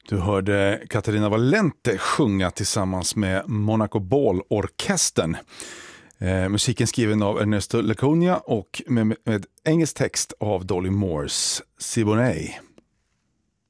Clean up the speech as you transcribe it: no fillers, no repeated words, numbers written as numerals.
Du hörde Caterina Valente sjunga tillsammans med Monaco Ball-orkestern. Musiken skriven av Ernesto Lecuona och med engelsk text av Dolly Moores Siboney.